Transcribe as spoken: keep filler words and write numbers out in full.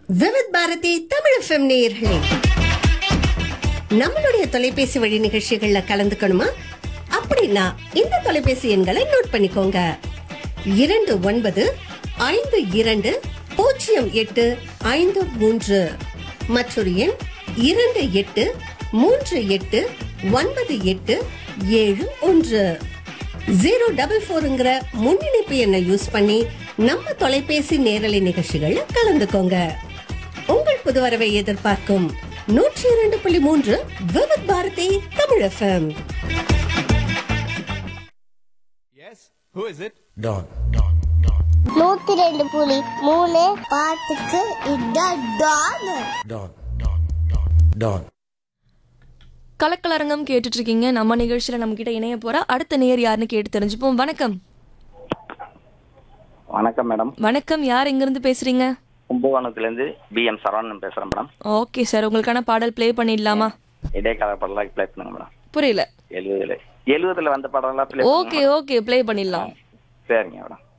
Vividh Bharathi Tamil FM நேயர்களே, நம்மளுடைய தொலைபேசி வழி நிகழ்ச்சிகள்ல கலந்துக்கணுமா? அப்படின்னா இந்த தொலைபேசி எண்களை நோட் பண்ணிக்கோங்க. இரண்டு ஒன்பது ஐந்து இரண்டு பூஜ்ஜியம் எட்டு ஐந்து மூன்று. மற்றொரு எண் இரண்டு எட்டு மூன்று எட்டு ஒன்பது எட்டு ஏழு ஒன்று. ஜீரோ டபுள் போருங்கிற முன்னிணைப்பு எண்ணை யூஸ் பண்ணி நம்ம தொலைபேசி நேரலை நிகழ்ச்சிகள்ல கலந்துக்கோங்க. உங்கள் புது வரவை எதிர்பார்க்கும் நூற்றி இரண்டு புள்ளி மூன்று Vividh Bharathi Tamil FM. Who is it? Don. நூத்தி ரெண்டு புள்ளி மூணு பாட்டுக்கு இதான் டான். Don. Don. கலக்கலரங்கம் கேட்டுட்டு இருக்கீங்க. நம்ம நிகழ்ச்சியில நம்ம கிட்ட இணைய போற அடுத்த நேர் யாருன்னு கேட்டு தெரிஞ்சுப்போம். வணக்கம். வணக்கம் மேடம். வணக்கம், யார் எங்க இருந்து பேசுறீங்க? கும்பகோணத்துல இருந்து பி எம் சரவணன் பேசுறேன் மேடம். ஓகே சார், உங்களுக்கான பாடல் ப்ளே பண்ணிடலாமா? இடைக்கால பாடலாம் ப்ளே பண்ணுங்க மேடம். புரியல. எழுபதுல எழுபதுல வந்த பாடலாம் ப்ளே. ஓகே ஓகே ப்ளே பண்ணிடலாம். சரிங்க மேடம்.